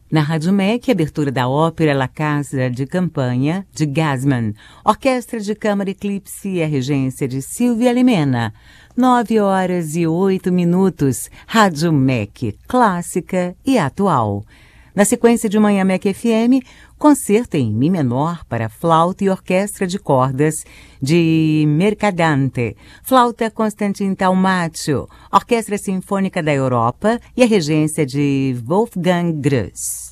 Na Rádio MEC, abertura da ópera La Casa de Campanha, de Gassman, Orquestra de Câmara Eclipse e a regência de Silvia Limena. 9h08, Rádio MEC, clássica e atual. Na sequência de Manhã MEC FM, concerto em Mi menor para flauta e orquestra de cordas de Mercadante, flauta Constantin Talmatio, Orquestra Sinfônica da Europa e a regência de Wolfgang Grüss.